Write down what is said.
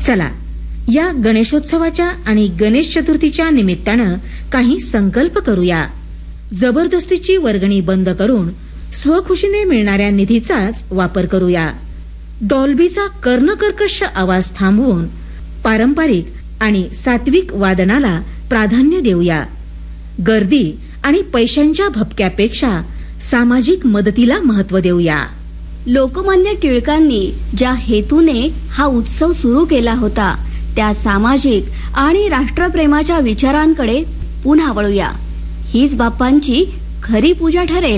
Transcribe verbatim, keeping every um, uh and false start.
चला, या गणेशोत्सवाच्या आणि गणेश चतुर्थीच्या निमित्तानं काही संकल्प करूया. जबरदस्तीची वर्गणी बंद करून स्वखुशीने मिळणाऱ्या निधीचाच वापर करूया. डॉल्बीचा कर्णकर्कश आवाज थांबवून पारंपरिक आणि सात्विक वादनाला प्राधान्य देऊया. गर्दी आणि पैशांच्या भपक्यापेक्षा सामाजिक मदतीला महत्त्व देऊया. लोकमान्य टिळकांनी ज्या हेतूने हा उत्सव सुरू केला होता त्या सामाजिक आणि राष्ट्रप्रेमाच्या विचारांकडे पुन्हा वळूया. हीच बाप्पांची खरी पूजा ठरेल.